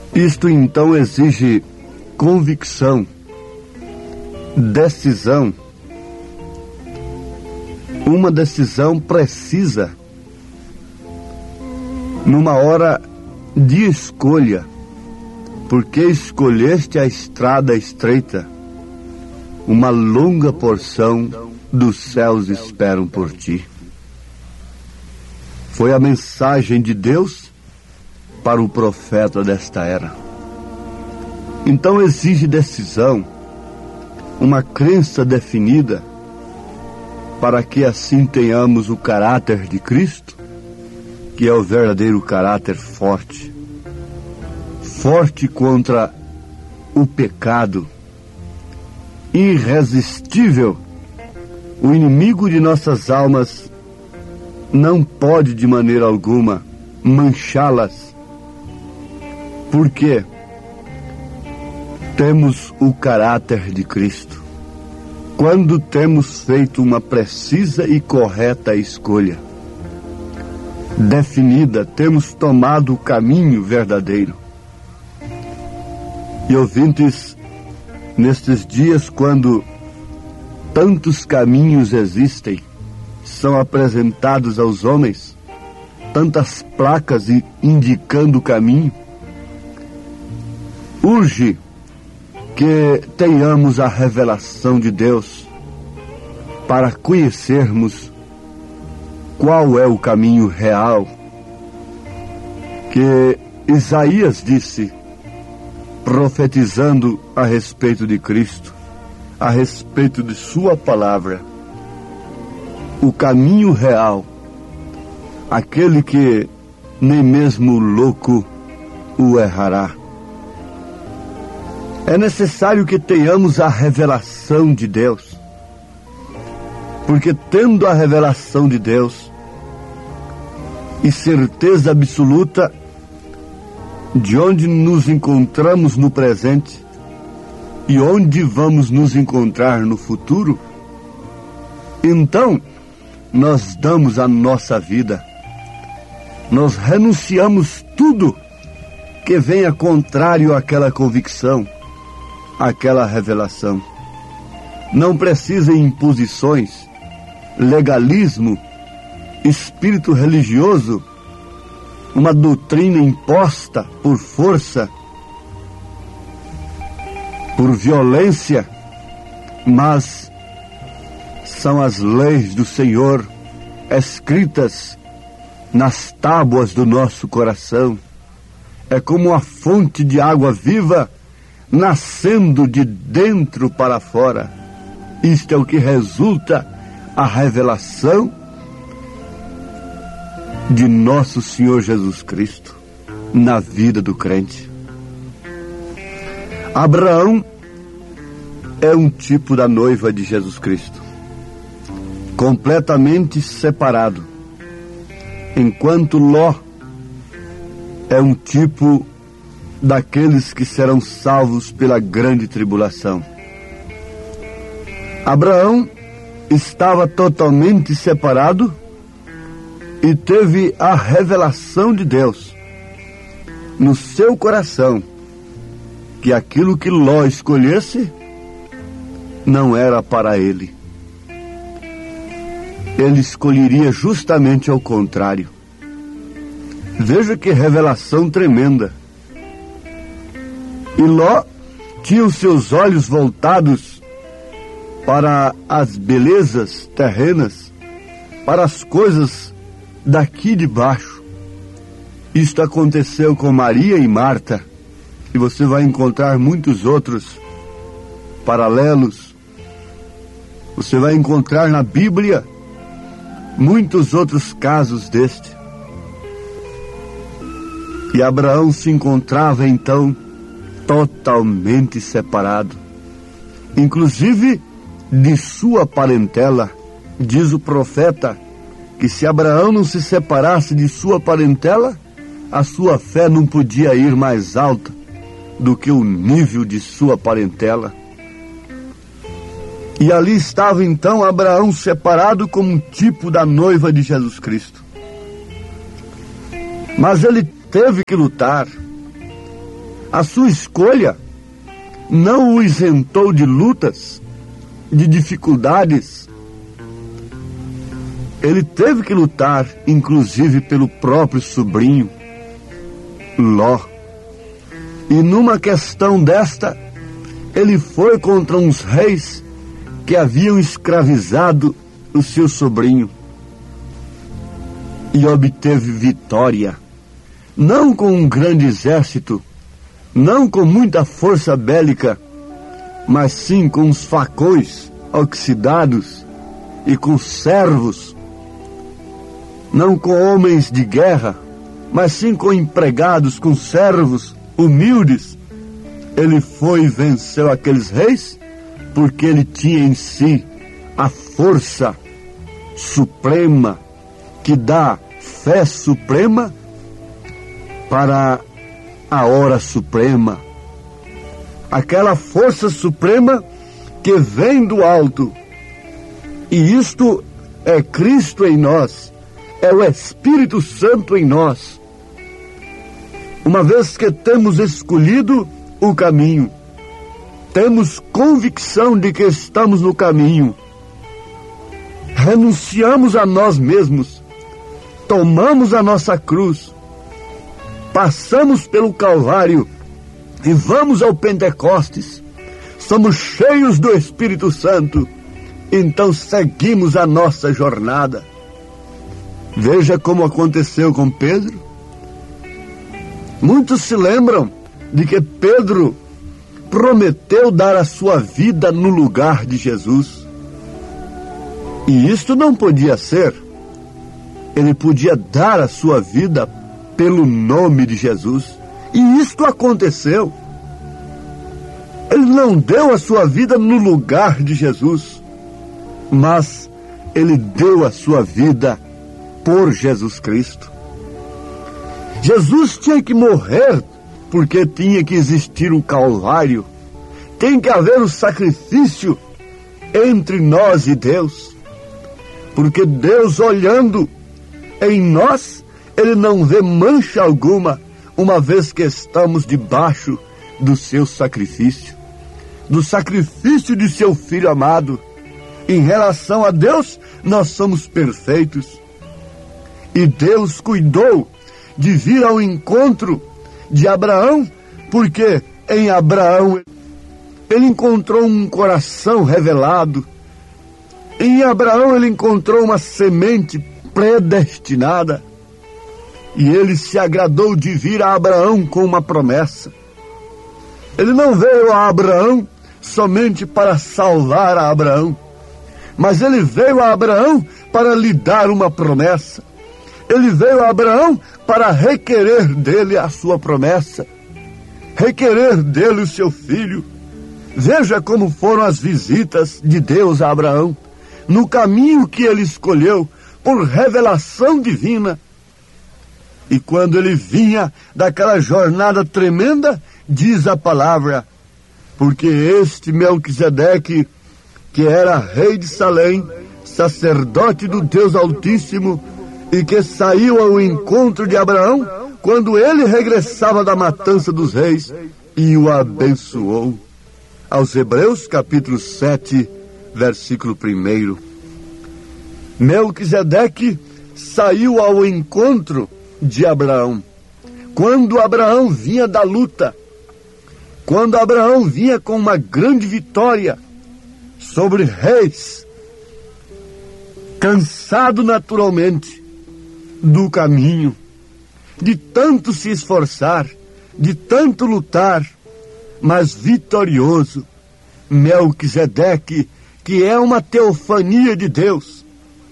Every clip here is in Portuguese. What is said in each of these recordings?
Isto então exige convicção, decisão, uma decisão precisa, numa hora de escolha, porque escolheste a estrada estreita, uma longa porção dos céus esperam por ti. Foi a mensagem de Deus para o profeta desta era. Então exige decisão, uma crença definida, para que assim tenhamos o caráter de Cristo, que é o verdadeiro caráter forte, forte contra o pecado, irresistível. O inimigo de nossas almas não pode de maneira alguma manchá-las. Por quê? Temos o caráter de Cristo. Quando temos feito uma precisa e correta escolha, definida, temos tomado o caminho verdadeiro. E ouvintes, nestes dias, quando tantos caminhos existem, são apresentados aos homens, tantas placas indicando o caminho, urge que tenhamos a revelação de Deus para conhecermos qual é o caminho real que Isaías disse, profetizando a respeito de Cristo, a respeito de sua palavra. O caminho real, aquele que nem mesmo o louco o errará. É necessário que tenhamos a revelação de Deus, porque tendo a revelação de Deus e certeza absoluta de onde nos encontramos no presente e onde vamos nos encontrar no futuro, então nós damos a nossa vida, nós renunciamos tudo que venha contrário àquela convicção, àquela revelação. Não precisa imposições, legalismo, espírito religioso, uma doutrina imposta por força, por violência, mas são as leis do Senhor escritas nas tábuas do nosso coração. É como a fonte de água viva nascendo de dentro para fora. Isto é o que resulta a revelação de nosso Senhor Jesus Cristo na vida do crente. Abraão é um tipo da noiva de Jesus Cristo, completamente separado, enquanto Ló é um tipo daqueles que serão salvos pela grande tribulação. Abraão estava totalmente separado e teve a revelação de Deus no seu coração que aquilo que Ló escolhesse não era para ele. Ele escolheria justamente ao contrário. Veja que revelação tremenda. E Ló tinha os seus olhos voltados para as belezas terrenas, para as coisas daqui de baixo. Isto aconteceu com Maria e Marta, e você vai encontrar muitos outros paralelos. Você vai encontrar na Bíblia muitos outros casos deste. E Abraão se encontrava então totalmente separado, inclusive de sua parentela. Diz o profeta que se Abraão não se separasse de sua parentela, a sua fé não podia ir mais alta do que o nível de sua parentela. E ali estava então Abraão separado como um tipo da noiva de Jesus Cristo. Mas ele teve que lutar. A sua escolha não o isentou de lutas, de dificuldades. Ele teve que lutar, inclusive, pelo próprio sobrinho, Ló. E numa questão desta, ele foi contra uns reis que haviam escravizado o seu sobrinho e obteve vitória, não com um grande exército, não com muita força bélica, mas sim com os facões oxidados e com servos, não com homens de guerra, mas sim com empregados, com servos humildes. Ele foi e venceu aqueles reis, porque ele tinha em si a força suprema, que dá fé suprema para a hora suprema. Aquela força suprema que vem do alto. E isto é Cristo em nós, é o Espírito Santo em nós. Uma vez que temos escolhido o caminho, temos convicção de que estamos no caminho, renunciamos a nós mesmos, tomamos a nossa cruz, passamos pelo Calvário e vamos ao Pentecostes, somos cheios do Espírito Santo, então seguimos a nossa jornada. Veja como aconteceu com Pedro. Muitos se lembram de que Pedro prometeu dar a sua vida no lugar de Jesus. E isto não podia ser. Ele podia dar a sua vida pelo nome de Jesus. E isto aconteceu. Ele não deu a sua vida no lugar de Jesus, mas ele deu a sua vida por Jesus Cristo. Jesus tinha que morrer porque tinha que existir o Calvário. Tem que haver o sacrifício entre nós e Deus. Porque Deus, olhando em nós, Ele não vê mancha alguma, uma vez que estamos debaixo do seu sacrifício, do sacrifício de seu Filho amado. Em relação a Deus, nós somos perfeitos. E Deus cuidou de vir ao encontro de Abraão, porque em Abraão ele encontrou um coração revelado. Em Abraão ele encontrou uma semente predestinada. E ele se agradou de vir a Abraão com uma promessa. Ele não veio a Abraão somente para salvar a Abraão, mas ele veio a Abraão para lhe dar uma promessa. Ele veio a Abraão para requerer dele a sua promessa, requerer dele o seu filho. Veja como foram as visitas de Deus a Abraão, no caminho que ele escolheu, por revelação divina. E quando ele vinha daquela jornada tremenda, diz a palavra, porque este Melquisedeque, que era rei de Salém, sacerdote do Deus Altíssimo, e que saiu ao encontro de Abraão, quando ele regressava da matança dos reis, e o abençoou. Aos Hebreus, capítulo 7, versículo 1. Melquisedeque saiu ao encontro de Abraão. Quando Abraão vinha da luta, quando Abraão vinha com uma grande vitória sobre reis, cansado naturalmente do caminho, de tanto se esforçar, de tanto lutar, mas vitorioso, Melquisedeque, que é uma teofania de Deus,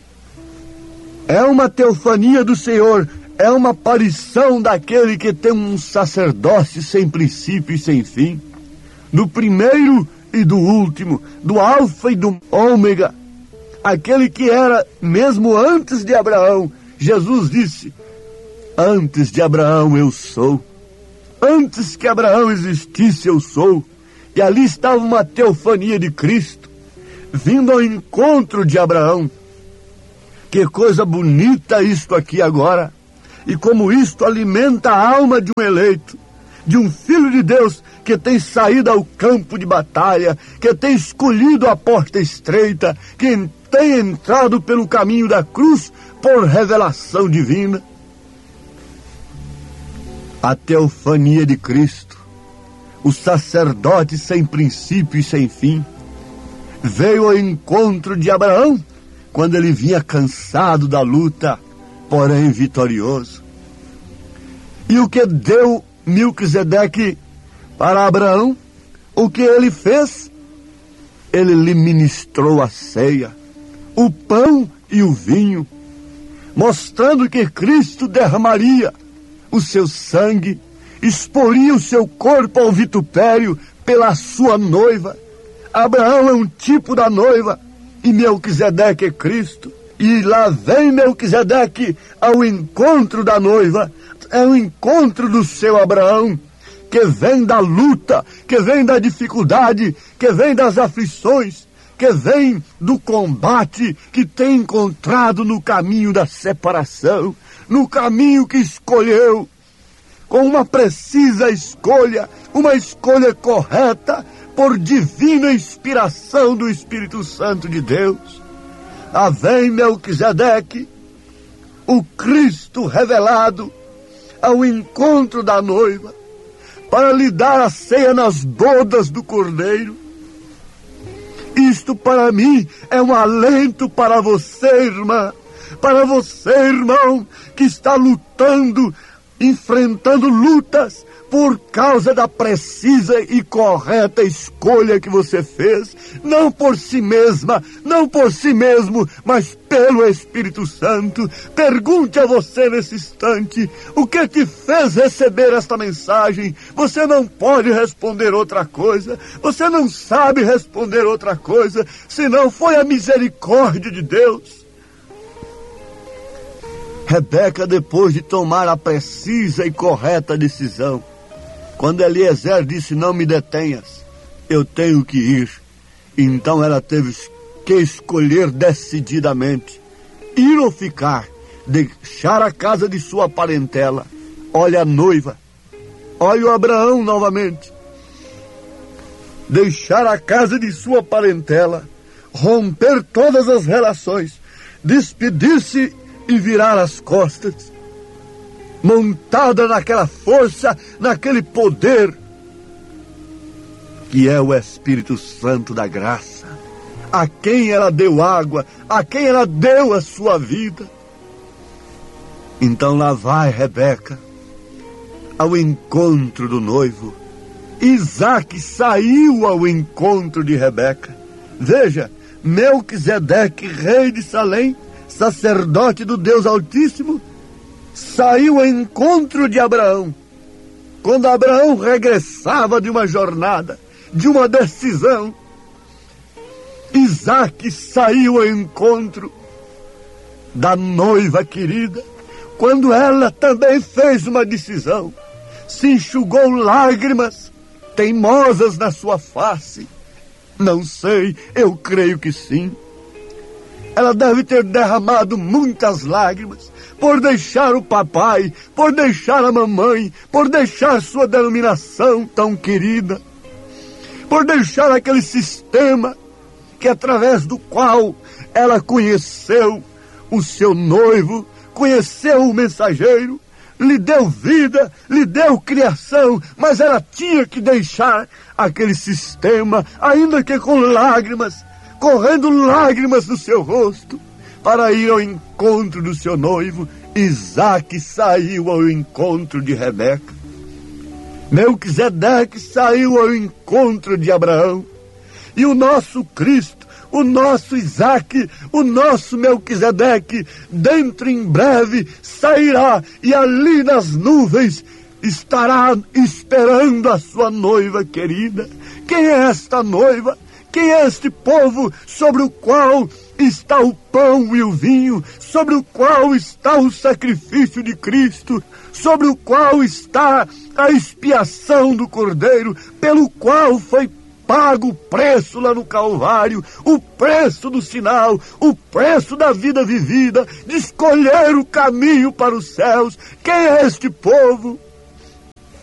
é uma teofania do Senhor, é uma aparição daquele que tem um sacerdócio sem princípio e sem fim, do primeiro e do último, do alfa e do ômega, aquele que era mesmo antes de Abraão. Jesus disse, antes de Abraão eu sou, antes que Abraão existisse eu sou. E ali estava uma teofania de Cristo, vindo ao encontro de Abraão. Que coisa bonita isto aqui agora, e como isto alimenta a alma de um eleito, de um filho de Deus que tem saído ao campo de batalha, que tem escolhido a porta estreita, que tem entrado pelo caminho da cruz por revelação divina. A teofania de Cristo, o sacerdote sem princípio e sem fim, veio ao encontro de Abraão quando ele vinha cansado da luta, porém vitorioso. E o que deu Melquisedeque para Abraão, o que ele fez? Ele lhe ministrou a ceia, o pão e o vinho, mostrando que Cristo derramaria o seu sangue, exporia o seu corpo ao vitupério pela sua noiva. Abraão é um tipo da noiva e Melquisedeque é Cristo. E lá vem Melquisedeque ao encontro da noiva, é o encontro do seu Abraão, que vem da luta, que vem da dificuldade, que vem das aflições, que vem do combate que tem encontrado no caminho da separação, no caminho que escolheu, com uma precisa escolha, uma escolha correta, por divina inspiração do Espírito Santo de Deus. Lá vem Melquisedeque, o Cristo revelado, ao encontro da noiva, para lhe dar a ceia nas bodas do Cordeiro. Isto para mim é um alento para você, irmã, para você, irmão, que está lutando, enfrentando lutas por causa da precisa e correta escolha que você fez, não por si mesma, não por si mesmo, mas pelo Espírito Santo. Pergunte a você nesse instante, o que te fez receber esta mensagem? Você não pode responder outra coisa, você não sabe responder outra coisa, senão foi a misericórdia de Deus. Rebeca, depois de tomar a precisa e correta decisão, quando Eliezer disse, não me detenhas, eu tenho que ir. Então ela teve que escolher decididamente, ir ou ficar, deixar a casa de sua parentela. Olha a noiva, olha o Abraão novamente. Deixar a casa de sua parentela, romper todas as relações, despedir-se e virar as costas, montada naquela força, naquele poder que é o Espírito Santo da graça, a quem ela deu água, a quem ela deu a sua vida. Então lá vai Rebeca ao encontro do noivo. Isaac saiu ao encontro de Rebeca. Veja, Melquisedeque, rei de Salém, sacerdote do Deus Altíssimo, saiu ao encontro de Abraão. Quando Abraão regressava de uma jornada, de uma decisão, Isaac saiu ao encontro da noiva querida, quando ela também fez uma decisão, se enxugou lágrimas teimosas na sua face. Não sei, eu creio que sim. Ela deve ter derramado muitas lágrimas por deixar o papai, por deixar a mamãe, por deixar sua denominação tão querida, por deixar aquele sistema que através do qual ela conheceu o seu noivo, conheceu o mensageiro, lhe deu vida, lhe deu criação, mas ela tinha que deixar aquele sistema, ainda que com lágrimas, correndo lágrimas no seu rosto, para ir ao encontro do seu noivo. Isaac saiu ao encontro de Rebeca. Melquisedeque saiu ao encontro de Abraão. E o nosso Cristo, o nosso Isaac, o nosso Melquisedeque, dentro em breve sairá e ali nas nuvens estará esperando a sua noiva querida. Quem é esta noiva? Quem é este povo sobre o qual está o pão e o vinho, sobre o qual está o sacrifício de Cristo, sobre o qual está a expiação do Cordeiro, pelo qual foi pago o preço lá no Calvário, o preço do sinal, o preço da vida vivida, de escolher o caminho para os céus? Quem é este povo?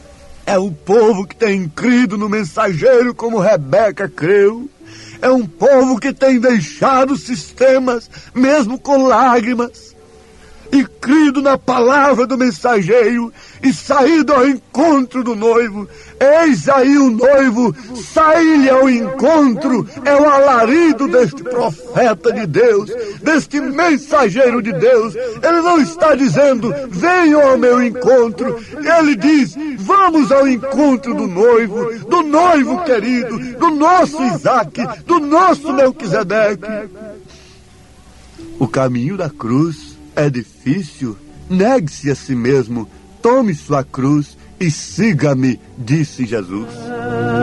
É o povo que tem crido no mensageiro como Rebeca creu. É um povo que tem deixado sistemas, mesmo com lágrimas, e crido na palavra do mensageiro e saído ao encontro do noivo. Eis aí o noivo, sai-lhe ao encontro. É o alarido deste profeta de Deus, deste mensageiro de Deus. Ele não está dizendo, venham ao meu encontro. Ele diz, vamos ao encontro do noivo querido, do nosso Isaac, do nosso Melquisedeque. O caminho da cruz é difícil. Negue-se a si mesmo, tome sua cruz e siga-me, disse Jesus.